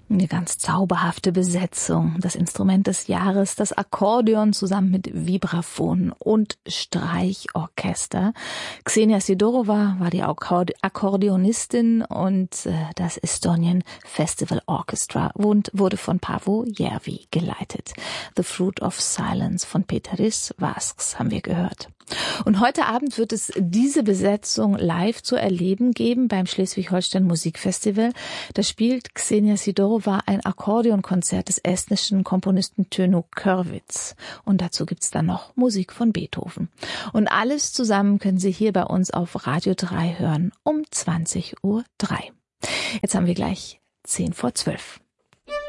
Eine ganz zauberhafte Besetzung. Das Instrument des Jahres, das Akkordeon zusammen mit Vibraphon und Streichorchester. Xenia Sidorova war die Akkordeonistin und das Estonian Festival Orchestra und wurde von Paavo Järvi geleitet. The Fruit of Silence von Peteris Vasks haben wir gehört. Und heute Abend wird es diese Besetzung live zu erleben geben beim Schleswig-Holstein Musikfestival. Da spielt Xenia Sidorova ein Akkordeonkonzert des estnischen Komponisten Tönu Kõrvits. Und dazu gibt's dann noch Musik von Beethoven. Und alles zusammen können Sie hier bei uns auf Radio 3 hören um 20:03 Uhr. Jetzt haben wir gleich 10:10.